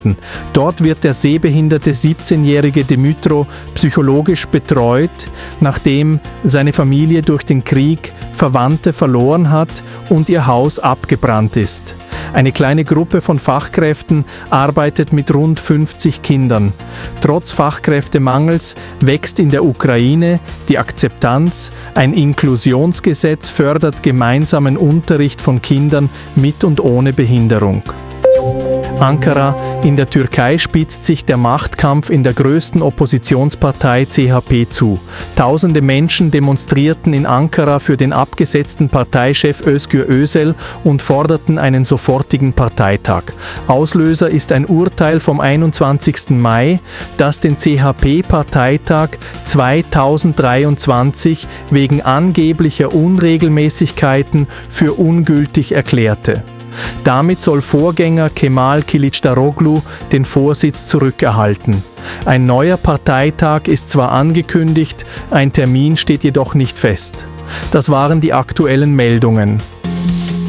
Dort wird der sehbehinderte 17-jährige Dimitro psychologisch betreut, nachdem seine Familie durch den Krieg Verwandte verloren hat und ihr Haus abgebrannt ist. Eine kleine Gruppe von Fachkräften arbeitet mit rund 50 Kindern. Trotz Fachkräftemangels wächst in der Ukraine die Akzeptanz, ein Inklusionsgesetz fördert gemeinsamen Unterricht von Kindern mit und ohne Behinderung. Ankara. In der Türkei spitzt sich der Machtkampf in der größten Oppositionspartei CHP zu. Tausende Menschen demonstrierten in Ankara für den abgesetzten Parteichef Özgür Özel und forderten einen sofortigen Parteitag. Auslöser ist ein Urteil vom 21. Mai, das den CHP-Parteitag 2023 wegen angeblicher Unregelmäßigkeiten für ungültig erklärte. Damit soll Vorgänger Kemal Kılıçdaroğlu den Vorsitz zurückerhalten. Ein neuer Parteitag ist zwar angekündigt, ein Termin steht jedoch nicht fest. Das waren die aktuellen Meldungen.